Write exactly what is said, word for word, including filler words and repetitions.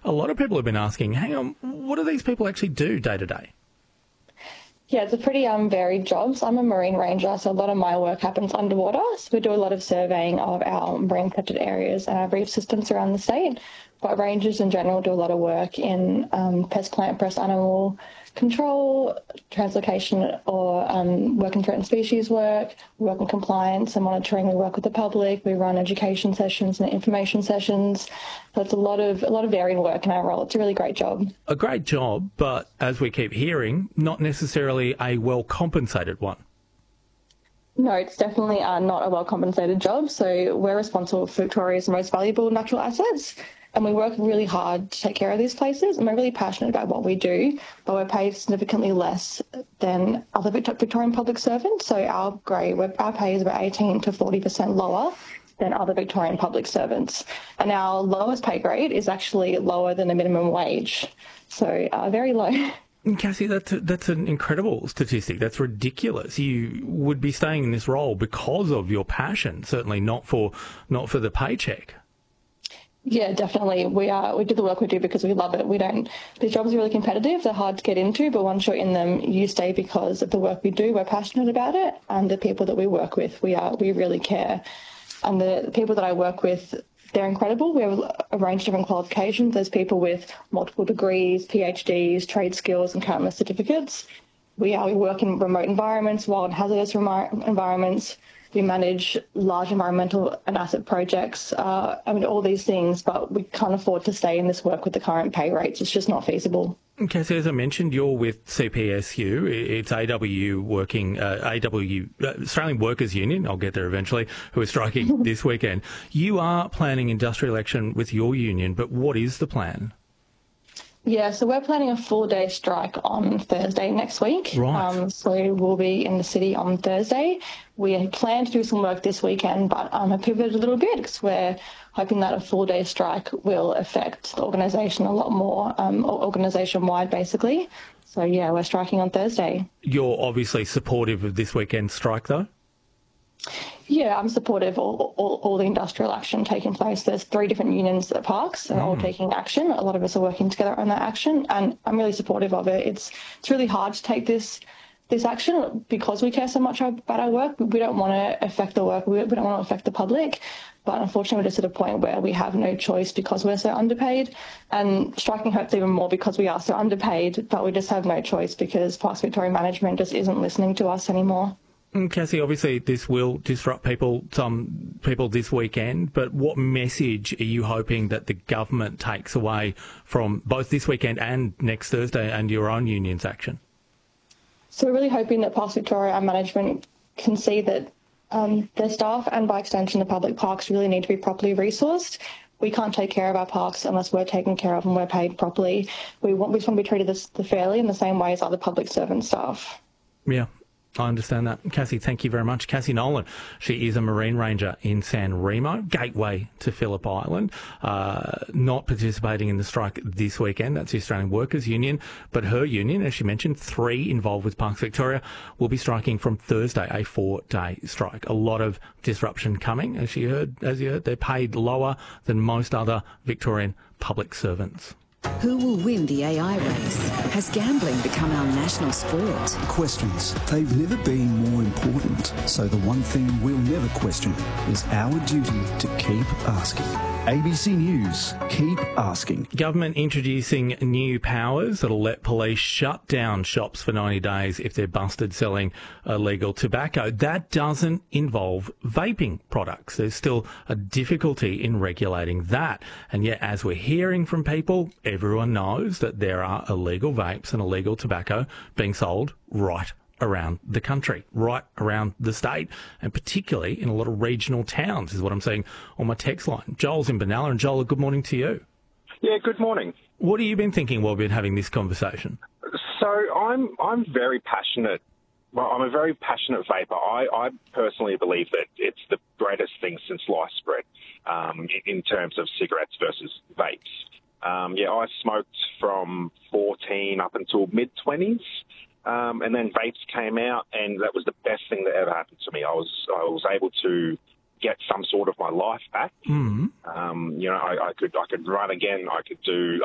a lot of people have been asking, hang on, what do these people actually do day to day? Yeah, it's a pretty um, varied job. So I'm a marine ranger, so a lot of my work happens underwater. So we do a lot of surveying of our marine protected areas and our reef systems around the state. But rangers in general do a lot of work in um, pest, plant, pest, animal control, translocation or um, work in threatened species work, we work in compliance and monitoring, we work with the public, we run education sessions and information sessions. So it's a lot of a lot of varied work in our role. It's a really great job. A great job, but as we keep hearing, not necessarily a well-compensated one. No, it's definitely uh, not a well-compensated job. So we're responsible for Victoria's most valuable natural assets. And we work really hard to take care of these places, and we're really passionate about what we do, but we're paid significantly less than other Victorian public servants. So our grade, our pay is about eighteen to forty percent lower than other Victorian public servants. And our lowest pay grade is actually lower than the minimum wage. So uh, very low. Cassie, that's, a, that's an incredible statistic. That's ridiculous. You would be staying in this role because of your passion, certainly not for not for the paycheck. Yeah, definitely. We are. We do the work we do because we love it. We don't. These jobs are really competitive. They're hard to get into, but once you're in them, you stay because of the work we do. We're passionate about it, and the people that we work with, we are. We really care. And the, the people that I work with, they're incredible. We have a range of different qualifications. There's people with multiple degrees, PhDs, trade skills, and countless certificates. We are. We work in remote environments, wild and hazardous remo- environments. We manage large environmental and asset projects, uh, I mean, all these things, but we can't afford to stay in this work with the current pay rates. It's just not feasible. Okay, so as I mentioned, you're with C P S U. It's A W U working, uh, A W, uh, Australian Workers Union, I'll get there eventually, who are striking this weekend. You are planning industrial action with your union, but what is the plan? Yeah, so we're planning a full-day strike on Thursday next week. Right. Um, so we'll be in the city on Thursday. We plan to do some work this weekend, but um, have pivoted a little bit because we're hoping that a full-day strike will affect the organisation a lot more, um, organisation-wide basically. So, yeah, we're striking on Thursday. You're obviously supportive of this weekend's strike, though? Yeah, I'm supportive of all, all, all the industrial action taking place. There's three different unions at Parks that are all taking action. A lot of us are working together on that action, and I'm really supportive of it. It's it's really hard to take this this action because we care so much about our work. We don't want to affect the work. We don't want to affect the public. But unfortunately, we're just at a point where we have no choice because we're so underpaid. And striking hurts even more because we are so underpaid, but we just have no choice because Parks Victoria management just isn't listening to us anymore. Cassie, obviously this will disrupt people, some people this weekend, but what message are you hoping that the government takes away from both this weekend and next Thursday and your own union's action? So we're really hoping that Parks Victoria and management can see that um, their staff and by extension the public parks really need to be properly resourced. We can't take care of our parks unless we're taken care of and we're paid properly. We want, we just want to be treated this, fairly in the same way as other public servant staff. Yeah. I understand that. Cassie, thank you very much. Cassie Nolan, she is a Marine Ranger in San Remo, gateway to Phillip Island, uh, not participating in the strike this weekend. That's the Australian Workers Union. But her union, as she mentioned, three involved with Parks Victoria, will be striking from Thursday, a four-day strike. A lot of disruption coming. As you heard, as you heard, they're paid lower than most other Victorian public servants. Who will win the A I race? Has gambling become our national sport? Questions. They've never been more important. So the one thing we'll never question is our duty to keep asking. A B C News, keep asking. Government introducing new powers that'll let police shut down shops for ninety days if they're busted selling illegal tobacco. That doesn't involve vaping products. There's still a difficulty in regulating that. And yet, as we're hearing from people, everyone knows that there are illegal vapes and illegal tobacco being sold right around the country, right around the state, and particularly in a lot of regional towns is what I'm seeing on my text line. Joel's in Benalla, and Joel, good morning to you. Yeah, good morning. What have you been thinking while we've been having this conversation? So I'm I'm very passionate. Well, I'm a very passionate vapor. I, I personally believe that it's the greatest thing since sliced bread um, in terms of cigarettes versus vapes. Um, yeah, I smoked from fourteen up until mid-twenties. Um, and then vapes came out, and that was the best thing that ever happened to me. I was I was able to get some sort of my life back. Mm-hmm. Um, you know, I, I could I could run again. I could do